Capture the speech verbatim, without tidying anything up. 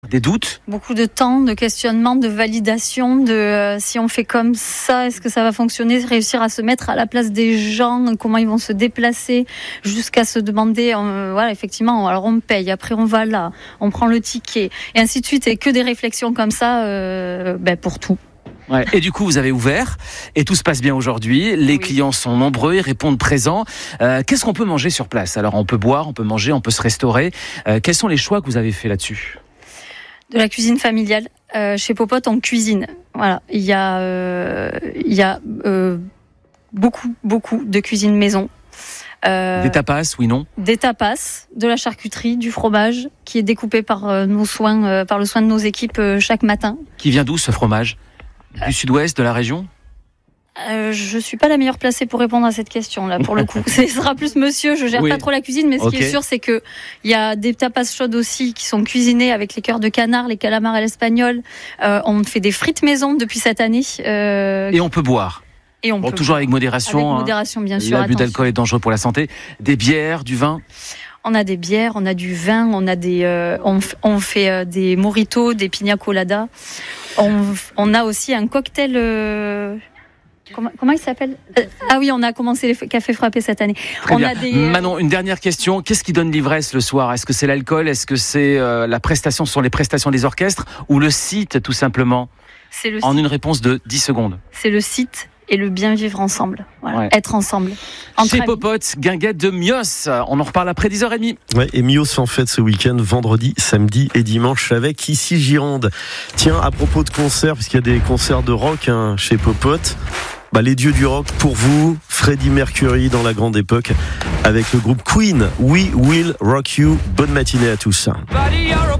Des doutes? Beaucoup de temps, de questionnement, de validation, de euh, si on fait comme ça, est-ce que ça va fonctionner, réussir à se mettre à la place des gens, comment ils vont se déplacer, jusqu'à se demander, euh, voilà, effectivement, alors on paye, après on va là, on prend le ticket, et ainsi de suite, et que des réflexions comme ça, euh, ben pour tout. Ouais. Et du coup, vous avez ouvert et tout se passe bien aujourd'hui. Les oui. clients sont nombreux, ils répondent présents. Euh, qu'est-ce qu'on peut manger sur place? Alors, on peut boire, on peut manger, on peut se restaurer. Euh, quels sont les choix que vous avez faits là-dessus? De la cuisine familiale. Euh, chez Popote, on cuisine. Voilà, il y a, euh, il y a euh, beaucoup, beaucoup de cuisine maison. Euh, des tapas, oui, non? Des tapas, de la charcuterie, du fromage, qui est découpé par euh, nos soins, euh, par le soin de nos équipes euh, chaque matin. Qui vient d'où ce fromage? Du euh, sud-ouest, de la région? Euh, je suis pas la meilleure placée pour répondre à cette question là pour le coup. Ce sera plus monsieur, je gère oui. pas trop la cuisine, mais ce okay. qui est sûr c'est que il y a des tapas chaudes aussi qui sont cuisinées avec les cœurs de canard, les calamars à l'espagnol. Euh, on fait des frites maison depuis cette année. Euh... Et on peut boire. Et on bon, peut toujours avec modération. Avec modération, bien hein. sûr. L'abus d'alcool est dangereux pour la santé. Des bières, du vin. On a des bières, on a du vin, on a des, euh, on, f- on fait euh, des mojitos, des piña coladas. On, on a aussi un cocktail. Euh, comment, comment il s'appelle? euh, Ah oui, on a commencé les cafés frappés cette année. Très on bien. a des, euh... Manon, une dernière question. Qu'est-ce qui donne l'ivresse le soir? Est-ce que c'est l'alcool? Est-ce que c'est euh, la prestation, ce sont les prestations des orchestres ou le site tout simplement? C'est le en site. Une réponse de dix secondes. C'est le site. Et le bien vivre ensemble, voilà. ouais. Être ensemble. Chez Popote, guinguette de Mios, on en reparle après dix heures trente. Ouais, et Mios en fête ce week-end, vendredi, samedi et dimanche avec Ici Gironde. Tiens, à propos de concerts, puisqu'il y a des concerts de rock hein, chez Popote, bah, les dieux du rock pour vous, Freddie Mercury dans la grande époque avec le groupe Queen, We Will Rock You. Bonne matinée à tous. Buddy,